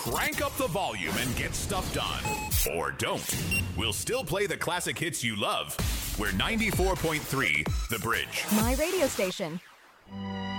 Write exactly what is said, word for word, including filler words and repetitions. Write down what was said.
crank up the volume and get stuff done. Or don't. We'll still play the classic hits you love. We're ninety-four point three The Bridge. My radio station.